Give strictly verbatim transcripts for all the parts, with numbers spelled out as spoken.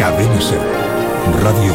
Cadena Ser. Radio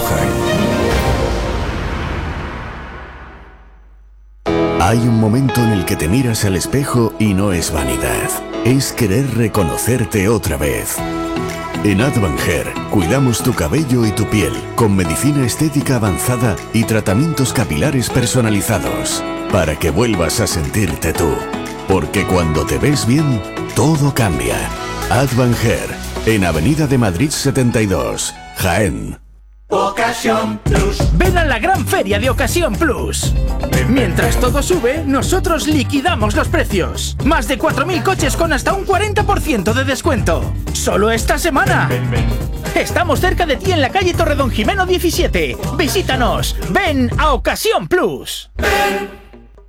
Jaén. Hay un momento en el que te miras al espejo y no es vanidad. Es querer reconocerte otra vez. En Advanger cuidamos tu cabello y tu piel con medicina estética avanzada y tratamientos capilares personalizados para que vuelvas a sentirte tú. Porque cuando te ves bien, todo cambia. Advanger, en Avenida de Madrid setenta y dos, Jaén. Ocasión Plus. Ven a la gran feria de Ocasión Plus. Mientras todo sube, nosotros liquidamos los precios. Más de cuatro mil coches con hasta un cuarenta por ciento de descuento. Solo esta semana. Ven, ven. Estamos cerca de ti en la calle Torredón Jimeno diecisiete. Visítanos. Ven a Ocasión Plus. Ven.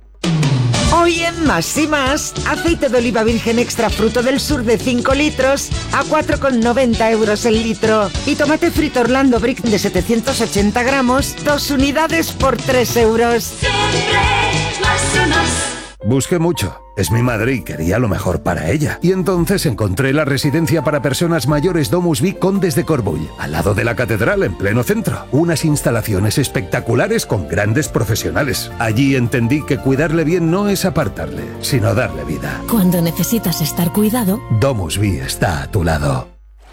Hoy en Más y Más, aceite de oliva virgen extra fruto del sur de cinco litros a cuatro con noventa euros el litro. Y tomate frito Orlando Brick de setecientos ochenta gramos, dos unidades por tres euros. Siempre Más y Más. Busqué mucho. Es mi madre y quería lo mejor para ella. Y entonces encontré la residencia para personas mayores Domus Vi Condes de Corbull, al lado de la catedral, en pleno centro. Unas instalaciones espectaculares con grandes profesionales. Allí entendí que cuidarle bien no es apartarle, sino darle vida. Cuando necesitas estar cuidado, Domus Vi está a tu lado.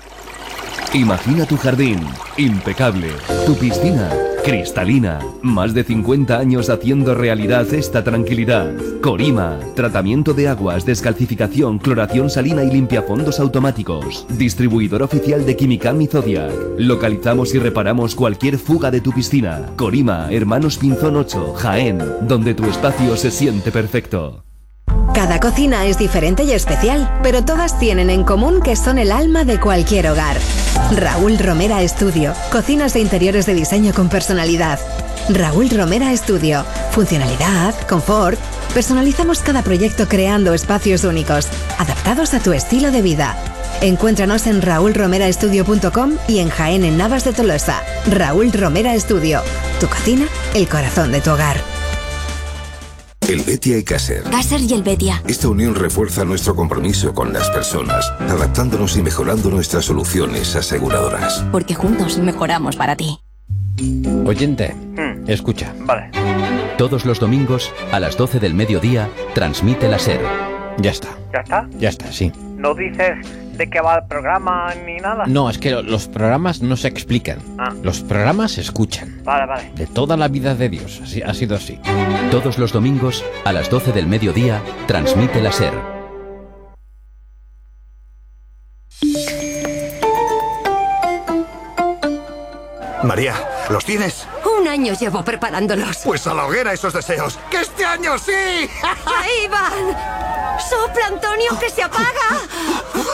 Imagina tu jardín, impecable. Tu piscina, cristalina. Más de cincuenta años haciendo realidad esta tranquilidad. Corima, tratamiento de aguas, descalcificación, cloración salina y limpiafondos automáticos. Distribuidor oficial de Quimicam y Zodiac. Localizamos y reparamos cualquier fuga de tu piscina. Corima, Hermanos Pinzón ocho, Jaén, donde tu espacio se siente perfecto. Cada cocina es diferente y especial, pero todas tienen en común que son el alma de cualquier hogar. Raúl Romera Estudio, cocinas de interiores de diseño con personalidad. Raúl Romera Estudio, funcionalidad, confort. Personalizamos cada proyecto creando espacios únicos, adaptados a tu estilo de vida. Encuéntranos en raúl romera estudio punto com y en Jaén en Navas de Tolosa. Raúl Romera Estudio, tu cocina, el corazón de tu hogar. Helvetia y Caser. Caser y Helvetia. Esta unión refuerza nuestro compromiso con las personas, adaptándonos y mejorando nuestras soluciones aseguradoras. Porque juntos mejoramos para ti. Oyente, hmm. escucha. Vale. Todos los domingos, a las doce del mediodía, transmite la SER. Ya está. ¿Ya está? Ya está, sí. ¿No dices de qué va el programa ni nada? No, es que los programas no se explican. Ah. Los programas se escuchan. Vale, vale. De toda la vida de Dios, así, ha sido así. Todos los domingos, a las doce del mediodía, transmite la SER. María, ¿los tienes? Un año llevo preparándolos. Pues a la hoguera esos deseos. ¡Que este año sí! ¡Ahí van! ¡Sopla, Antonio, que se apaga!